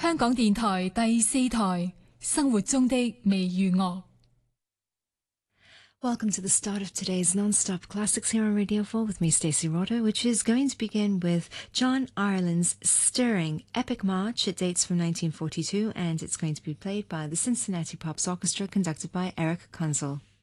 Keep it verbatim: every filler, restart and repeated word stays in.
香港電台第四台生活中的微娛樂。 Welcome to the start of today's non-stop classics here on Radio four with me, Stacey Rotter, which is going to begin with John Ireland's stirring epic march. It dates from nineteen forty-two and it's going to be played by the Cincinnati Pops Orchestra conducted by Eric Kunzel.